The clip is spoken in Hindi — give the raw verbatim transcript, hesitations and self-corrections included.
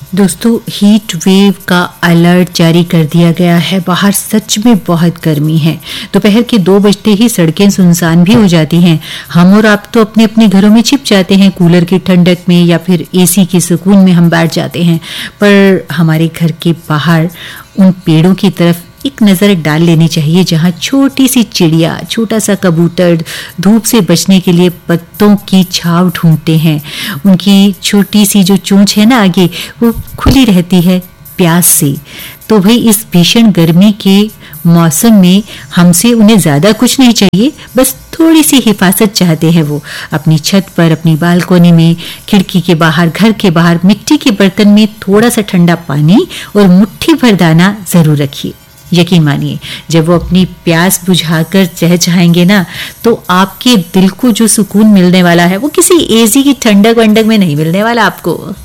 दोस्तों, हीट वेव का अलर्ट जारी कर दिया गया है। बाहर सच में बहुत गर्मी है। दोपहर के दो बजते ही सड़कें सुनसान भी हो जाती हैं। हम और आप तो अपने अपने घरों में छिप जाते हैं, कूलर की ठंडक में या फिर एसी के सुकून में हम बैठ जाते हैं। पर हमारे घर के बाहर उन पेड़ों की तरफ एक नज़र डाल लेनी चाहिए जहाँ छोटी सी चिड़िया, छोटा सा कबूतर धूप से बचने के लिए पत्तों की छांव ढूंढते हैं। उनकी छोटी सी जो चोंच है ना आगे, वो खुली रहती है प्यास से। तो भाई इस भीषण गर्मी के मौसम में हमसे उन्हें ज़्यादा कुछ नहीं चाहिए, बस थोड़ी सी हिफाजत चाहते हैं। वो अपनी छत पर, अपनी बालकोनी में, खिड़की के बाहर, घर के बाहर मिट्टी के बर्तन में थोड़ा सा ठंडा पानी और मुट्ठी भर दाना ज़रूर रखिए। यकीन मानिए, जब वो अपनी प्यास बुझाकर चहचहाएंगे ना, तो आपके दिल को जो सुकून मिलने वाला है वो किसी एसी की ठंडक वंडक में नहीं मिलने वाला आपको।